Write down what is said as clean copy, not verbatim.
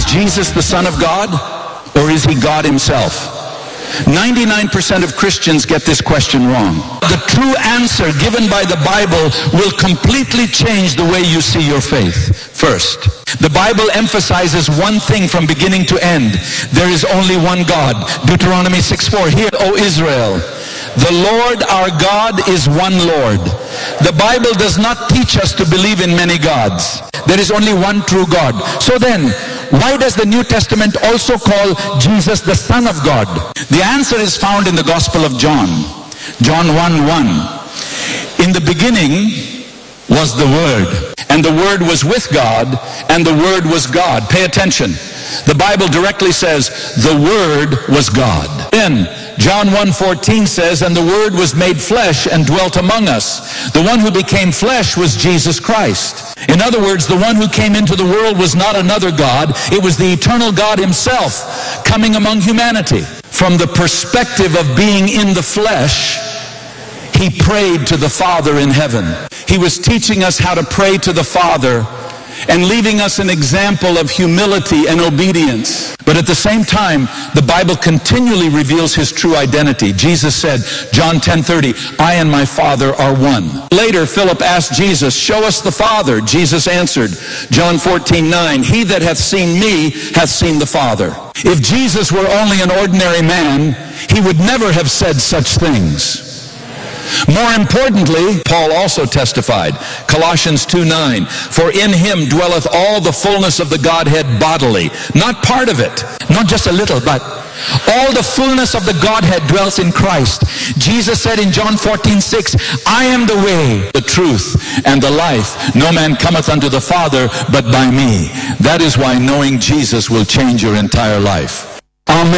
Jesus the Son of God, or is he God himself? 99% of Christians get this question wrong. The true answer given by the Bible will completely change the way you see your faith. First, the Bible emphasizes one thing from beginning to end. There is only one God. Deuteronomy 6:4. Hear, O Israel, the Lord our God is one Lord. The Bible does not teach us to believe in many gods. There is only one true God. So then, why does the New Testament also call Jesus the Son of God? The answer is found in the Gospel of John. John 1:1. In the beginning was the Word, and the Word was with God, and the Word was God. Pay attention. The Bible directly says, the Word was God. Then, John 1:14 says, and the Word was made flesh and dwelt among us. The one who became flesh was Jesus Christ. In other words, the one who came into the world was not another God. It was the eternal God himself coming among humanity. From the perspective of being in the flesh, he prayed to the Father in heaven. He was teaching us how to pray to the Father and leaving us an example of humility and obedience. But at the same time, the Bible continually reveals his true identity. Jesus said, John 10:30, I and my Father are one. Later, Philip asked Jesus, show us the Father. Jesus answered, John 14:9, he that hath seen me hath seen the Father. If Jesus were only an ordinary man, he would never have said such things. More importantly, Paul also testified, Colossians 2:9, for in him dwelleth all the fullness of the Godhead bodily. Not part of it, not just a little, but all the fullness of the Godhead dwells in Christ. Jesus said in John 14:6, I am the way, the truth, and the life. No man cometh unto the Father but by me. That is why knowing Jesus will change your entire life.